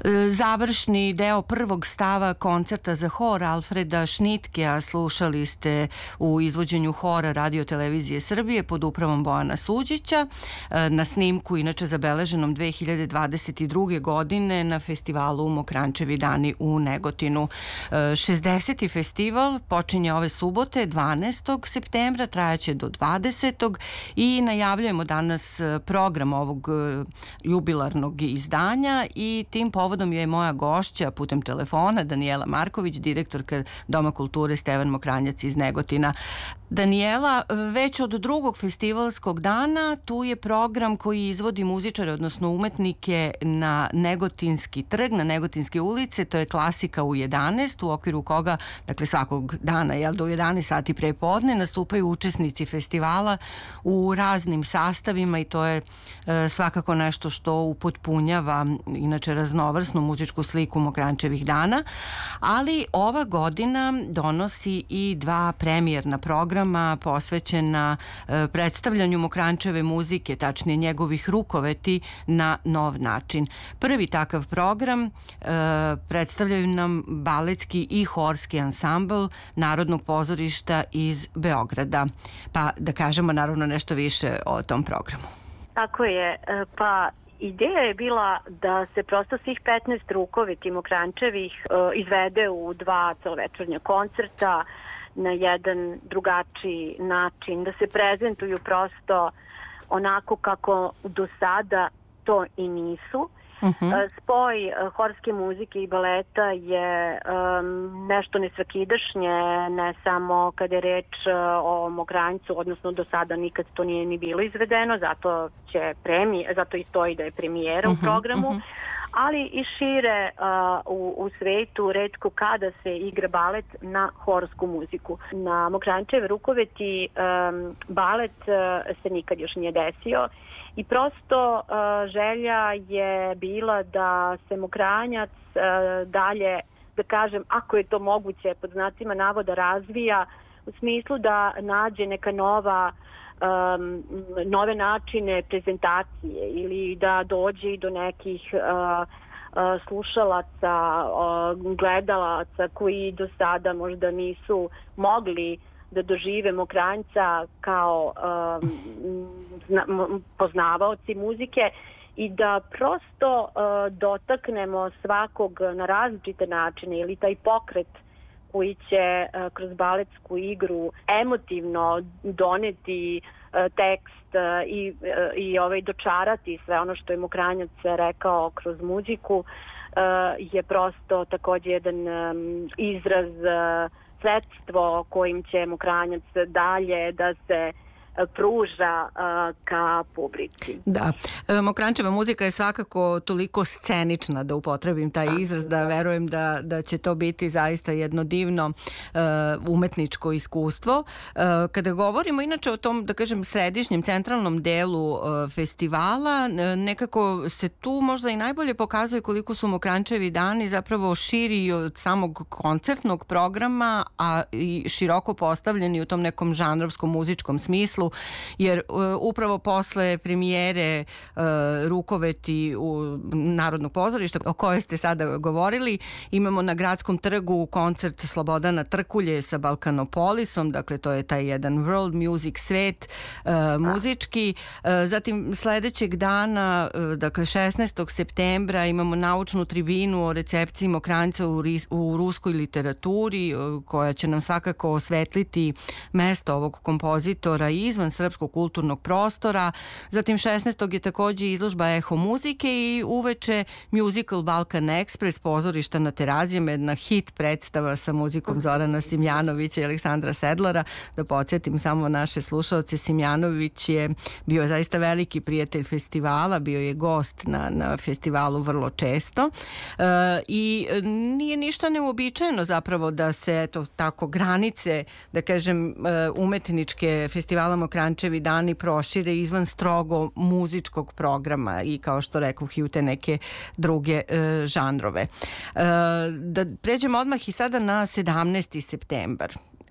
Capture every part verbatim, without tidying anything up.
Završni deo prvog stava koncerta za hor Alfreda Šnitkea slušali ste u izvođenju hora Radio Televizije Srbije pod upravom Bojana Suđića, na snimku inače zabeleženom dve hiljade dvadeset druge. godine na festivalu Mokranjčevi dani u Negotinu. šezdeseti festival počinje ove subote dvanaestog septembra, trajaće do dvadesetog i najavljujemo danas program ovog jubilarnog izdanja i tim povodom je moja gošća putem telefona Danijela Marković, direktorka Doma kulture Stevan Mokranjac iz Negotina. Danijela, već od drugog festivalskog dana tu je program koji izvodi muzičare, odnosno umetnike na Negotinski trg, na Negotinske ulice, to je Klasika u jedanaest, u okviru koga, dakle svakog dana, jel, do jedanaest sati pre podne, nastupaju učesnici festivala u raznim sastavima i to je e, svakako nešto što upotpunjava inače raznovrsnu muzičku sliku Mokranjčevih dana, ali ova godina donosi i dva premijerna programa posvećena e, predstavljanju Mokranjčeve muzike, tačnije njegovih rukoveti na nov način. Prvi takav program e, predstavljaju nam baletski i horski ansambl Narodnog pozorišta iz Beograda. Pa da kažemo naravno nešto više o tom programu. Tako je, pa ideja je bila da se prosto svih petnaest rukoveti Mokranjčevih e, izvede u dva celovečernja koncerta na jedan drugačiji način, da se prezentuju prosto onako kako do sada to i nisu. Uh-huh. Spoj horske muzike i baleta je um, nešto nesvakidašnje, ne samo kada je reč uh, o Mokranjcu, odnosno do sada nikad to nije ni bilo izvedeno, zato će premi, zato i stoji da je premijera uh-huh, u programu, uh-huh. ali i šire uh, u, u svetu retko kada se igra balet na horsku muziku. Na Mokranjčeve rukoveti um, balet uh, se nikad još nije desio. I prosto uh, želja je bila da se Mokranjac uh, dalje, da kažem, ako je to moguće, pod znacima navoda razvija, u smislu da nađe neka nova, um, nove načine prezentacije ili da dođe do nekih uh, uh, slušalaca, uh, gledalaca koji do sada možda nisu mogli da dožive Mokranjca kao um, zna, poznavaoci muzike i da prosto uh, dotaknemo svakog na različite načine ili taj pokret koji će uh, kroz baletsku igru emotivno doneti uh, tekst uh, i, uh, i ovaj, dočarati sve ono što je Mokranjac rekao kroz muziku uh, je prosto također jedan um, izraz uh, sredstvo kojim će Mokranjac dalje da se pruža uh, ka publici. Da, Mokranjčeva muzika je svakako toliko scenična, da upotrebim taj izraz, da verujem da, da će to biti zaista jedno divno uh, umetničko iskustvo. Uh, kada govorimo inače o tom, da kažem, središnjem centralnom delu uh, festivala, nekako se tu možda i najbolje pokazuje koliko su Mokranjčevi dani zapravo širi od samog koncertnog programa, a i široko postavljeni u tom nekom žanrovskom muzičkom smislu, jer uh, upravo posle premijere uh, rukoveti u Narodnog pozorišta o kojoj ste sada govorili, imamo na Gradskom trgu koncert Slobodana Trkulje sa Balkanopolisom, dakle to je taj jedan world music svet uh, muzički. Uh, zatim sledećeg dana, uh, dakle šesnaestog septembra, imamo naučnu tribinu o recepciji Mokranjca u, u ruskoj literaturi, uh, koja će nam svakako osvetliti mesto ovog kompozitora i izvan srpskog kulturnog prostora. Zatim šesnaestog je takođe izložba Eho muzike i uveče musical Balkan Express, pozorišta na Terazijama, jedna hit predstava sa muzikom Zorana Simjanovića i Aleksandra Sedlara. Da podsjetim samo naše slušalce, Simjanović je bio zaista veliki prijatelj festivala, bio je gost na, na festivalu vrlo često e, i nije ništa neuobičajeno zapravo da se eto, tako granice, da kažem, umetničke festivala Mokranjčevi dani prošire izvan strogo muzičkog programa i kao što rekoh i u te neke druge e, žanrove. E, da pređemo odmah i sada na sedamnaesti septembar.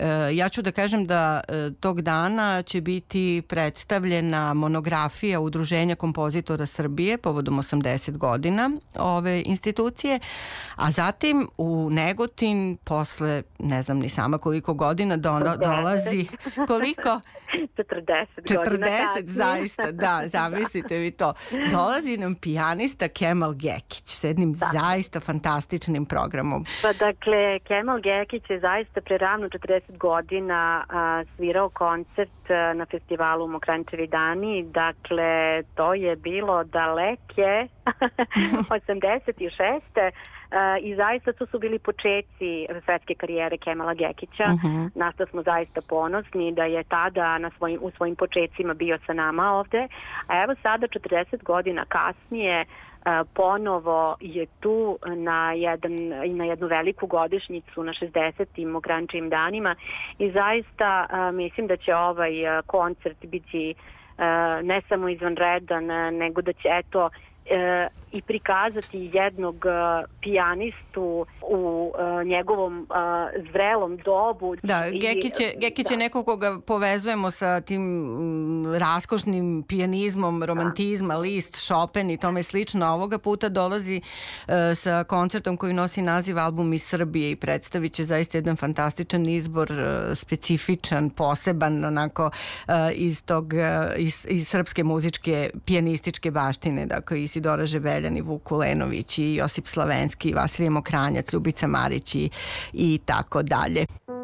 Ja ću da kažem da tog dana će biti predstavljena monografija Udruženja kompozitora Srbije povodom osamdeset godina ove institucije, a zatim u Negotin posle, ne znam ni sama koliko godina, do, dolazi... Koliko? četrdeset, četrdeset zaista, da, zamislite vi to. Dolazi nam pijanista Kemal Gekić s jednim da. zaista fantastičnim programom. Pa dakle, Kemal Gekić je zaista pre ravno četrdeset godina a, svirao koncert a, na festivalu Mokranjčevi dani. Dakle, to je bilo daleke osamdeset šeste. Uh, i zaista to su bili početci svetske karijere Kemala Gekića. Uh-huh. Na to smo zaista ponosni da je tada na svojim, u svojim početcima bio sa nama ovde. A evo sada četrdeset godina kasnije uh, ponovo je tu na, jedan, na jednu veliku godišnjicu na šezdesetim Mokranjčevim danima i zaista uh, mislim da će ovaj uh, koncert biti uh, ne samo izvanredan, nego da će eto E, i prikazati jednog uh, pijanistu u uh, njegovom uh, zrelom dobu. Da, Gekić je, Gekić da. je neko koga povezujemo sa tim m, raskošnim pijanizmom, romantizma, da. List, Chopin i tome slično. A ovoga puta dolazi uh, sa koncertom koji nosi naziv Album iz Srbije i predstavit će zaista jedan fantastičan izbor, uh, specifičan, poseban, onako uh, iz tog, uh, iz, iz srpske muzičke pijanističke baštine, dakle Isidora Žebeljan i Vuk Kulenović i Josip Slavenski, Vasilije Mokranjac, Ljubica Marić i, i tako dalje.